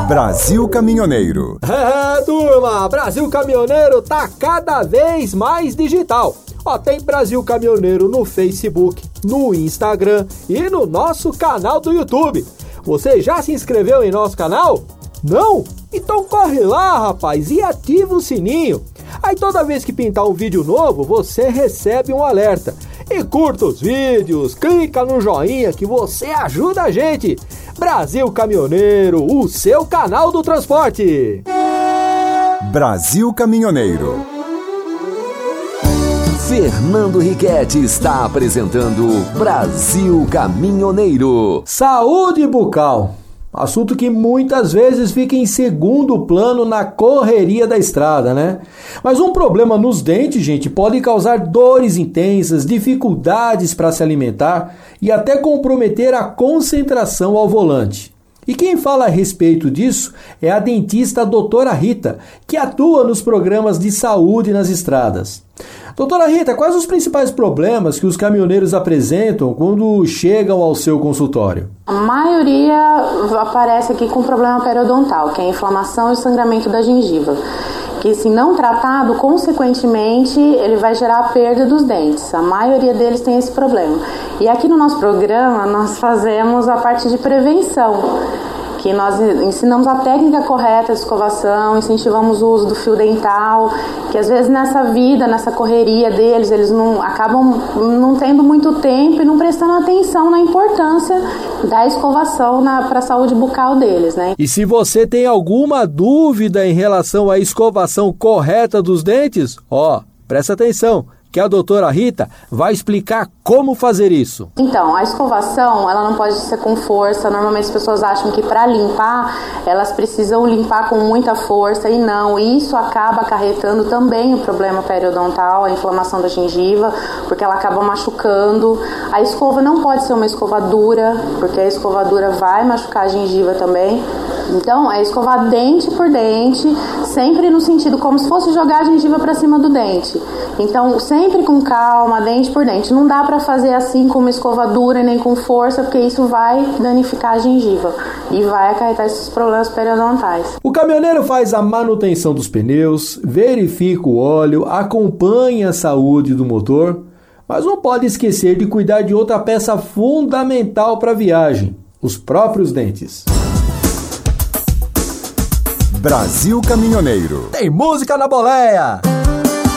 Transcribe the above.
Brasil Caminhoneiro. Turma, Brasil Caminhoneiro tá cada vez mais digital. Tem Brasil Caminhoneiro no Facebook, no Instagram e no nosso canal do YouTube. Você já se inscreveu em nosso canal? Não? Então corre lá, rapaz, e ativa o sininho. Aí toda vez que pintar um vídeo novo, você recebe um alerta. E curta os vídeos, clica no joinha que você ajuda a gente. Brasil Caminhoneiro, o seu canal do transporte. Brasil Caminhoneiro. Fernando Riquetti está apresentando Brasil Caminhoneiro. Saúde bucal. Assunto que muitas vezes fica em segundo plano na correria da estrada, né? Mas um problema nos dentes, gente, pode causar dores intensas, dificuldades para se alimentar e até comprometer a concentração ao volante. E quem fala a respeito disso é a dentista doutora Rita, que atua nos programas de saúde nas estradas. Doutora Rita, quais os principais problemas que os caminhoneiros apresentam quando chegam ao seu consultório? A maioria aparece aqui com problema periodontal, que é a inflamação e sangramento da gengiva, que se não tratado, consequentemente, ele vai gerar a perda dos dentes. A maioria deles tem esse problema. E aqui no nosso programa, nós fazemos a parte de prevenção, que nós ensinamos a técnica correta de escovação, incentivamos o uso do fio dental, que às vezes nessa correria deles, eles acabam não tendo muito tempo e não prestando atenção na importância da escovação para a saúde bucal deles, né? E se você tem alguma dúvida em relação à escovação correta dos dentes, presta atenção, que a doutora Rita vai explicar como fazer isso. Então, a escovação, ela não pode ser com força. Normalmente as pessoas acham que para limpar, elas precisam limpar com muita força e não. Isso acaba acarretando também o problema periodontal, a inflamação da gengiva, porque ela acaba machucando. A escova não pode ser uma escova dura, porque a escova dura vai machucar a gengiva também. Então, é escovar dente por dente, sempre no sentido como se fosse jogar a gengiva para cima do dente. Então, sempre com calma, dente por dente. Não dá para fazer assim com uma escova dura nem com força, porque isso vai danificar a gengiva e vai acarretar esses problemas periodontais. O caminhoneiro faz a manutenção dos pneus, verifica o óleo, acompanha a saúde do motor, mas não pode esquecer de cuidar de outra peça fundamental para a viagem, os próprios dentes. Brasil Caminhoneiro. Tem música na boleia!